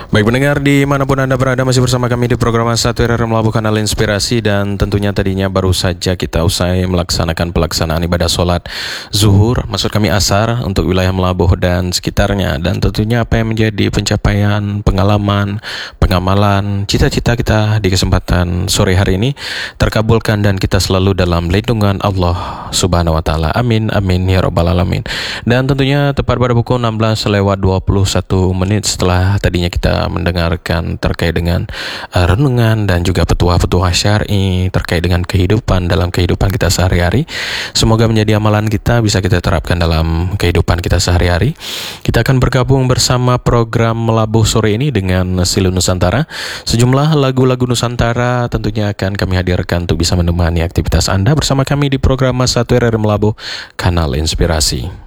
Baik pendengar dimanapun Anda berada, masih bersama kami di program Satu RR Melabuh Kanal Inspirasi. Dan tentunya tadinya baru saja kita usai melaksanakan pelaksanaan ibadah sholat zuhur, maksud kami asar, untuk wilayah Melabuh dan sekitarnya. Dan tentunya apa yang menjadi pencapaian, pengalaman, pengamalan, cita-cita kita di kesempatan sore hari ini terkabulkan dan kita selalu dalam lindungan Allah Subhanahu wa Ta'ala. Amin, amin ya Rabbal Alamin. Dan tentunya tepat pada pukul 16:21 setelah tadinya kita mendengarkan terkait dengan renungan dan juga petuah-petuah syar'i terkait dengan kehidupan dalam kehidupan kita sehari-hari. Semoga menjadi amalan kita, bisa kita terapkan dalam kehidupan kita sehari-hari. Kita akan bergabung bersama program Melabuh sore ini dengan Silu Nusantara. Sejumlah lagu-lagu Nusantara tentunya akan kami hadirkan untuk bisa menemani aktivitas Anda bersama kami di program Satu RR Melabuh Kanal Inspirasi.